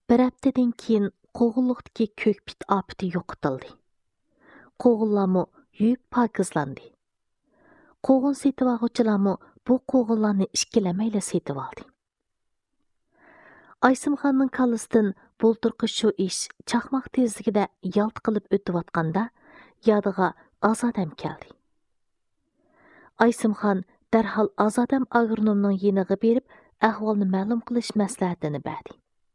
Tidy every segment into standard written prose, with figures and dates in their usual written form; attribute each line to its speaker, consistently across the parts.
Speaker 1: Bir haftadan keyin qo'g'inliqdagi ko'kpit ofati yo'qitildi. Qo'g'inlarmi yuyib pokizlandi. Qo'g'in setib oluvchilarmi bu qo'g'inlarni ikkilamayla setib oldi. Aysimxonning kallasidan bulturqi shu ish chaqmoq tezligida yalt qilib o'tayotganda yodiga Azodam keldi. Aysimxon darhol Azodam agronomning yeniga berib ahvolni ma'lum qilish maslahatini berdi.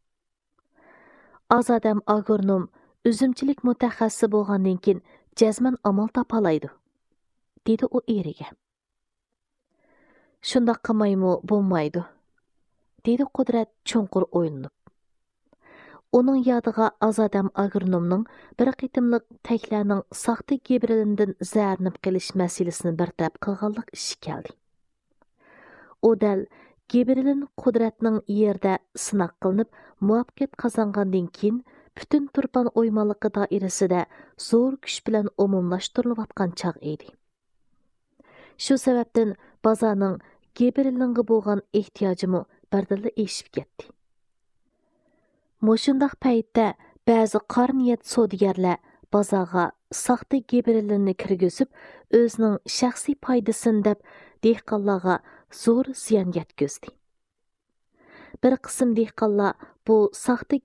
Speaker 1: Azodam agronom üzümchilik mutaxassisi bo'lgandan keyin jazman amal topalaydi, dedi u eriga. Shundoq qilmaymi bo'lmaydi, dedi Qudrat cho'nqur o'ylanib. Uning yodiga Azodam agronomning bir qitimliq taklarning saxta gibrilindan zaharlanib qilish masalasini bartaraf qilganlik ishi keldi. U dal Gibrilin Qudratning yerda sinoq qilinib muvaffaqiyat qozongandan keyin butun turpan o'ymonligi doirasida zo'r kuch bilan umumlashtirilayotgan chaq edi. Shu sababdan bozorning Gibrilinga bo'lgan ehtiyojimi birdilla eshib ketdi. Mushundaq paytda ba'zi qor niyat savdogarlar bozorga saxta Gibrilinni kirgizib, o'zining shaxsiy foydasini deb dehqonlarga zo'r ziyon yetkazdi. Bir qism dehqonlar bu saxta